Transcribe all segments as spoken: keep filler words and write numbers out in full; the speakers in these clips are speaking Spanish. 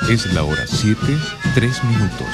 Es la hora siete, tres minutos.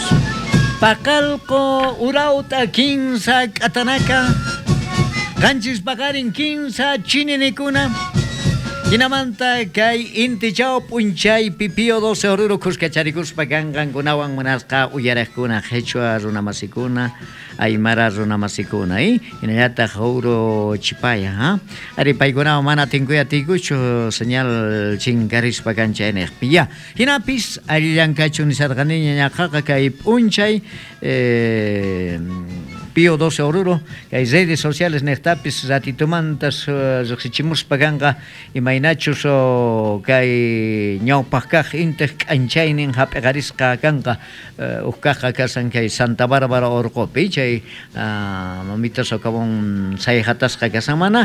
Pacalco, Urauta, Quinza, Catanaca, Ganchis Pagarin, Quinza, Chininicuna, Inamanta, Kai, Intichao, Punchay, Pipio, doce Oruro, Cuscacharicus, Pagangan, Gunawan, Manasca, Uyarecuna, Hechua, Runamasikuna, Aymara, Runamasikuna, ¿eh? Inayata, Jauro, Chipaya, ¿ah? Aripaiguna, Mana, Tinguya, Tigucho, señal Chingaris, Pagancha, Enerpia. Hinapis, Aliancachun, Sarganina, Jaka, Punchay, eh. Pio doce Oruro, que hay redes sociales nectapis ratitumantas zoxichimus paganga y mainachus o que hay ñaupajkaj intec anchainin hapegarisca ganga ukaja kasan que hay Santa Bárbara Orcopi, chay mamitas o cabón sayhatasca casamana,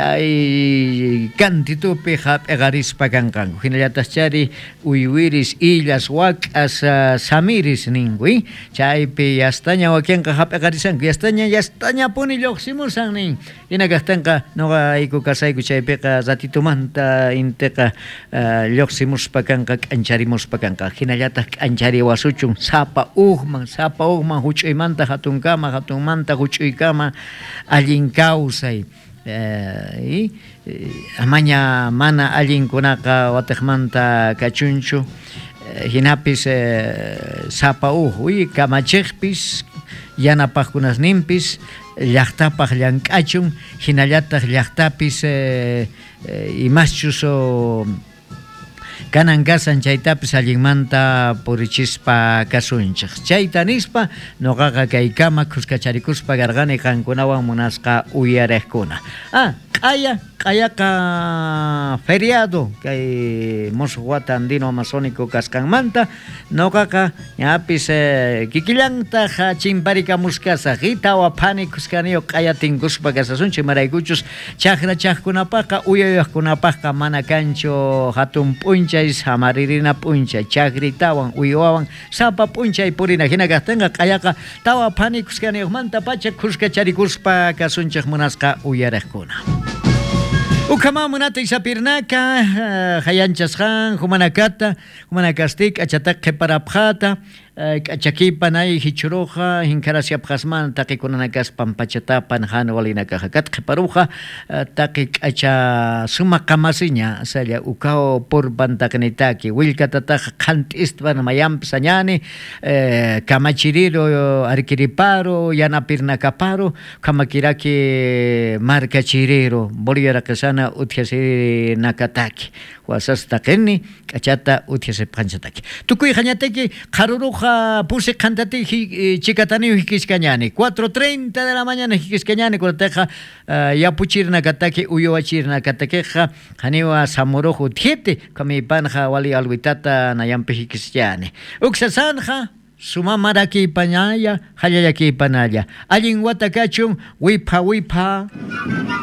chay cantitupi hapegarispa ganga. Hinalatas chari uyuiris illas wakas samiris ningui, chay pi yastaña wakianka hapegarisan yastaña yastaña puni lluqsimusan nin inakastanqa noqa aykukasayku chaypiqa ratitumanta inteqa lluqsimuspa kanqa k'ancharimuspa kanqa hinallataq k'anchariwasuchun sapa uhman sapa uhman huch'uymanta hatunkama hatunmanta huch'uykama allin kawsay y amaña mana allinkunaqa watiqmanta kachunchu hinapis sapa uj uy kamachiqpis yanapaqkunas nimpis llaqtapaq llank'achun hinallataq llaqtapis eh, eh, imaschus o kanan kasan chaytapis allinmanta purichispa kasunchik chayta nispa noqaqa kaykama kuskacharikuspa gargani qankunawan munasqa uyariqkuna ah q'aya q'ayaqa feriado kay musuq wata andino amazónico kasqanmanta noqaqa ñapis eh, kikillantaq chimparikamuskasaq itawa pani kuskaniyo q'aya tinkuspa kasasunchik maraykuchus chaqra chaqkunapaqa uyayuqkunapaqa mana kanchu hatun p'unchay samaririna p'unchay chaqritawan uyuwawan sapa p'unchay purina hina kaqtinqa q'ayaqa tawa pani kuskaniyuqmanta pacha kuskacharikuspa kasunchik munasqa uyariqkuna. Ukama munata isapirnaka hayanchasqan humanakata humanakastik achatak qhiparapqata k'achakipanay hichuruqa hinkarasiapqasman taqi kunanakas pampachatapan han walinakaqa qhiparuqa taqi k'acha suma qamasiña asalla ukao purpan taqnitaki willkatataq qhant'ispan mayampas añani kamachiriro arquiriparo yanapirnakaparo kamakiraki markachiriro bolivariakasana uthiasiri nakataki wasas taqini k'achata uthiasipqanchataki tukuy hañatiki qaruruqa puse cantati chicatani hikiscañani cuatro treinta de la mañana hikiscañani corteja yapuchirna kataki uyowachirna katakeja haniwa samurojo tiete kami panja wali alwitata nayampe hikiscañani uksasanja suma maraki panaya hayayaki panaya allin watakachun wipa wipa